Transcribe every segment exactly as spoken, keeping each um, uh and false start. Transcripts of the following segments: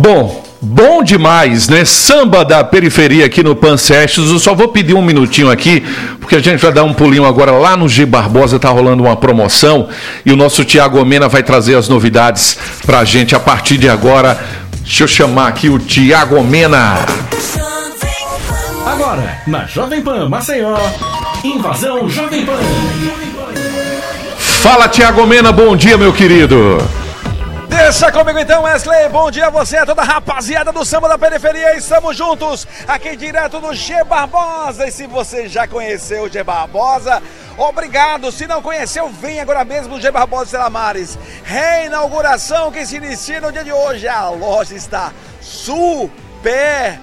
Bom, bom demais, né? Samba da periferia aqui no Pan Sessions. Eu só vou pedir um minutinho aqui, porque a gente vai dar um pulinho agora lá no G Barbosa, tá rolando uma promoção e o nosso Tiago Omena vai trazer as novidades pra gente a partir de agora. Deixa eu chamar aqui o Tiago Omena. Agora, na Jovem Pan Maceió, Invasão Jovem Pan. Fala, Tiago Omena, bom dia, meu querido. Deixa comigo então, Wesley, bom dia a você, a toda a rapaziada do Samba da Periferia, estamos juntos aqui direto do G Barbosa, e se você já conheceu o G Barbosa, obrigado, se não conheceu, vem agora mesmo no G Barbosa Estela Maris, reinauguração que se inicia no dia de hoje, a loja está super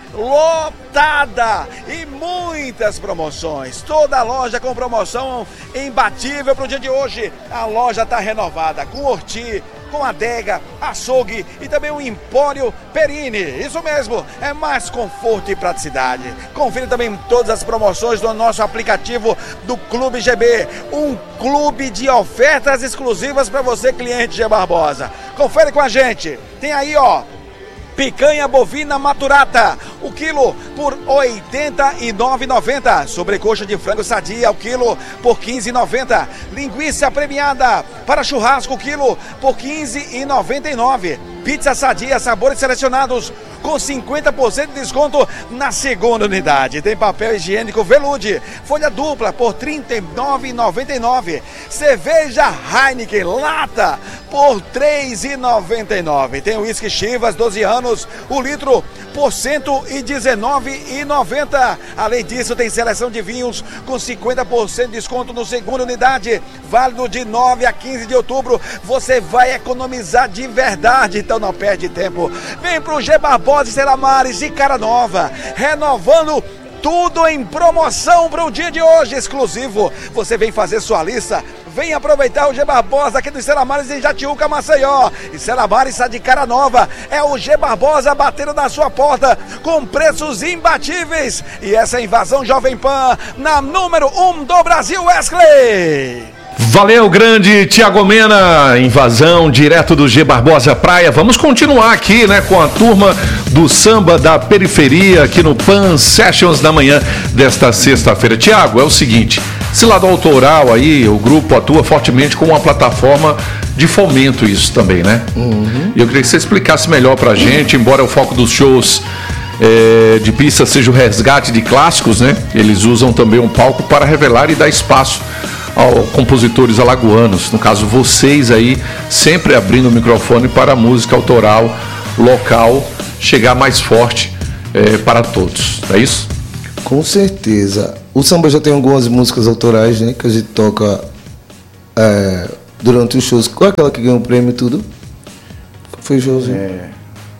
lotada e muitas promoções, toda a loja com promoção imbatível para o dia de hoje, a loja está renovada, com Orti, com adega, açougue e também o Empório Perini. Isso mesmo, é mais conforto e praticidade. Confira também todas as promoções do nosso aplicativo do Clube G B. Um clube de ofertas exclusivas para você, cliente G Barbosa. Confere com a gente. Tem aí, ó, picanha bovina maturata, o quilo por oitenta e nove reais e noventa centavos. Sobrecoxa de frango sadia, o quilo por quinze reais e noventa centavos. Linguiça premiada para churrasco, o quilo por quinze reais e noventa e nove centavos. Pizza sadia, sabores selecionados com cinquenta por cento de desconto na segunda unidade. Tem papel higiênico Velude, folha dupla por trinta e nove reais e noventa e nove centavos. Cerveja Heineken lata por três reais e noventa e nove centavos. Tem uísque Chivas doze anos, o litro por cento e dezenove reais e noventa centavos. Além disso, tem seleção de vinhos com cinquenta por cento de desconto no segunda unidade, válido de nove a quinze de outubro. Você vai economizar de verdade, então não perde tempo. Vem pro G Barbosa Estela Maris de cara nova, renovando tudo em promoção para o dia de hoje, exclusivo. Você vem fazer sua lista, vem aproveitar o G Barbosa aqui do Estela Maris em Jatiuca, Maceió. Estela Maris está de cara nova, é o G Barbosa batendo na sua porta com preços imbatíveis. E essa invasão Jovem Pan na número um do Brasil, Wesley. Valeu, grande Tiago Omena, invasão direto do G Barbosa Praia. Vamos continuar aqui, né, com a turma do Samba da Periferia aqui no Pan Sessions da manhã desta sexta-feira. Tiago, é o seguinte, esse lado autoral aí, o grupo atua fortemente com uma plataforma de fomento isso também, né? Uhum. E eu queria que você explicasse melhor pra gente, embora o foco dos shows é, de pista seja o resgate de clássicos, né? Eles usam também um palco para revelar e dar espaço aos compositores alagoanos, no caso vocês aí, sempre abrindo o microfone para a música autoral local chegar mais forte é, para todos, não é isso? Com certeza. O samba já tem algumas músicas autorais, né, que a gente toca é, durante os shows. Qual é aquela que ganhou o prêmio e tudo? Foi o showzinho? É...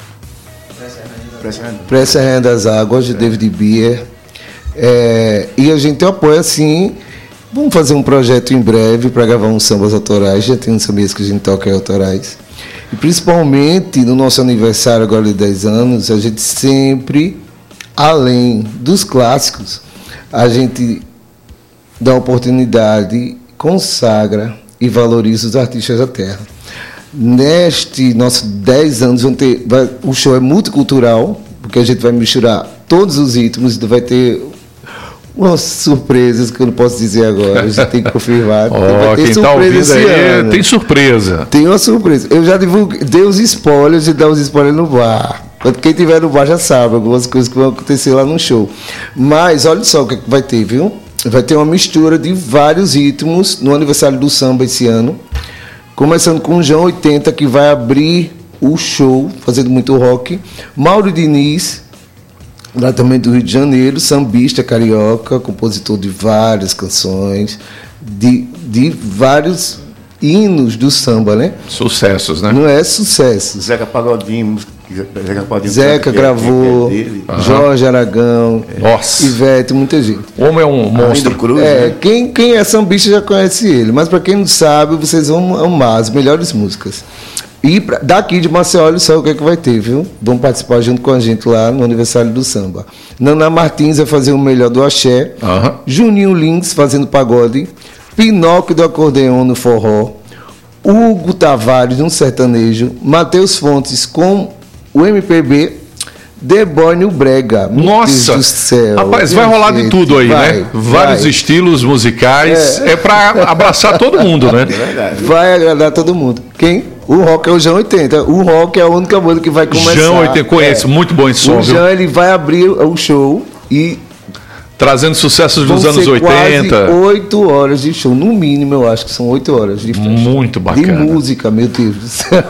Pressa Rainha das Águas, de é. David Bier. É, e a gente apoia, assim. Vamos fazer um projeto em breve para gravar uns sambas autorais. Já tem uns sambas que a gente toca em autorais. E principalmente no nosso aniversário agora de dez anos, a gente sempre, além dos clássicos, a gente dá oportunidade, consagra e valoriza os artistas da terra. Neste nossos dez anos, vão ter, vai, o show é multicultural, porque a gente vai misturar todos os ritmos, vai ter umas surpresas que eu não posso dizer agora, a gente tem que confirmar. Oh, quem está ouvindo aí ano. Tem surpresa. Tem uma surpresa. Eu já divulguei, dei os spoilers e dá os spoilers no bar. Quem estiver no bar já sabe algumas coisas que vão acontecer lá no show. Mas olha só o que vai ter, viu? Vai ter uma mistura de vários ritmos no aniversário do samba esse ano. Começando com o João oitenta, que vai abrir o show, fazendo muito rock. Mauro Diniz, lá também do Rio de Janeiro, sambista carioca, compositor de várias canções, de, de vários hinos do samba, né? Sucessos, né? Não é sucesso. Zeca Pagodinho, Zeca Pagodinho. Zeca gravou, é, é Jorge Aragão, Nossa. Ivete, muita gente. O homem é um monstro. Cruz, é, né? quem, quem é sambista já conhece ele, mas para quem não sabe, vocês vão amar as melhores músicas. E pra, daqui de Maceió, olha só o que é que vai ter, viu? Vão participar junto com a gente lá no aniversário do samba. Nana Martins vai fazer o melhor do axé. Uhum. Juninho Lins fazendo pagode. Pinóquio do acordeão no forró. Hugo Tavares no sertanejo. Matheus Fontes com o M P B, The Boy no Brega. Meu Nossa, Deus do céu. rapaz, vai rolar de tudo aí, vai, né? Vários vai. estilos musicais. É, é pra abraçar todo mundo, né? Vai agradar todo mundo. Quem? O rock é o Jão oitenta. O rock é a única música que vai começar. Jão oitenta, conheço, É. muito bom esse som, O viu? Jão, ele vai abrir o show e Trazendo sucessos dos vão anos ser oitenta. quase oito horas de show. No mínimo, eu acho que são oito horas de festa. Muito bacana. De música, meu Deus do céu.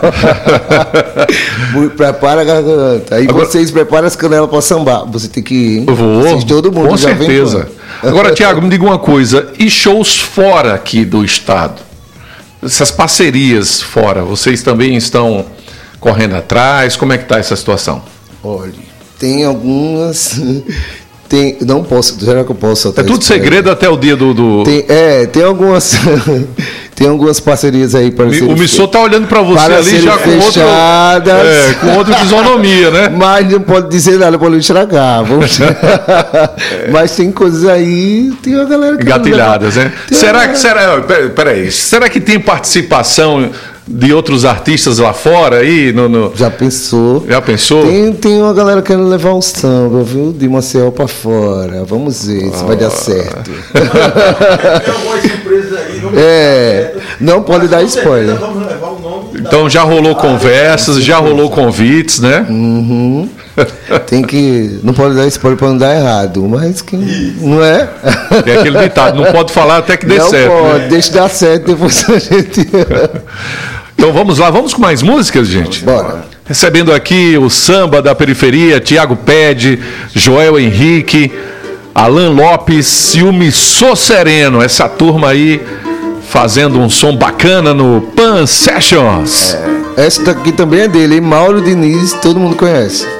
Muito- Prepara a garganta. Aí Agora- vocês preparam as canelas para sambar. Você tem que ir, hein? Eu vou, Vocês, todo mundo com já vem certeza. com- Agora, Tiago, me diga uma coisa. E shows fora aqui do estado? Essas parcerias fora, vocês também estão correndo atrás? Como é que está essa situação? Olha, tem algumas... Tem, não posso, será que eu posso É soltar tudo isso pra segredo até o dia do... do... Tem, é, tem algumas tem algumas parcerias aí para O Missô tá olhando para você para ali serem já com outro, fechadas. é, com outra fisionomia, né? Mas não pode dizer nada para não estragar. Vamos... Mas tem coisas aí, tem uma galera que Engatilhadas, né? Tem Será uma- que será, pera- peraí, será que tem participação de outros artistas lá fora aí no, no- Já pensou? já pensou? Tem, tem uma galera querendo levar o samba, viu? De Maceió para fora. Vamos ver se vai dar certo. Tem algumas surpresas aí. Não É, não pode dar spoiler. Vamos levar o nome. Então já rolou conversas, já rolou convites, né? Uhum. Tem que. Não pode dar spoiler para não dar errado, mas quem. Não é? Tem aquele ditado, não pode falar até que dê não certo. pode, né? deixa dar certo, depois a gente. Então vamos lá, vamos com mais músicas, gente? Bora. Recebendo aqui o samba da periferia, Tiago Pede, Joel Henrique, Alan Lopes e o Missô Sereno. Essa turma aí fazendo um som bacana no Pan Sessions. Essa daqui também é dele, hein? Mauro Diniz, todo mundo conhece.